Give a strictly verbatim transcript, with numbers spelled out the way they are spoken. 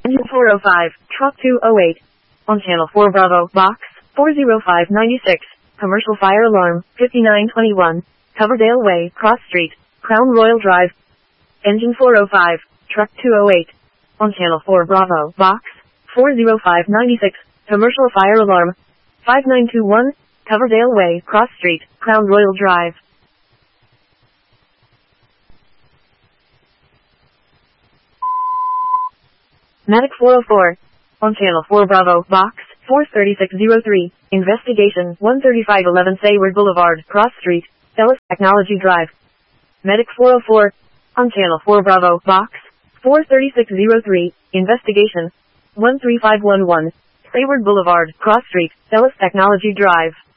Engine four oh five, Truck two oh eight. On Channel four Bravo, Box, four oh five ninety-six. Commercial fire alarm, fifty-nine twenty-one. Coverdale Way, Cross Street, Crown Royal Drive. Engine four oh five, Truck two oh eight. On Channel four Bravo, Box, four oh five ninety-six. Commercial fire alarm, five nine two one. Coverdale Way, Cross Street, Crown Royal Drive. Medic four oh four. On Channel four Bravo, Box, four thirty-six oh three. Investigation, one thirty-five eleven Sayward Boulevard, Cross Street, Ellis Technology Drive. Medic four oh four. On Channel four Bravo, Box, four thirty-six oh three. Investigation, one three five one one. Sayward Boulevard, Cross Street, Ellis Technology Drive.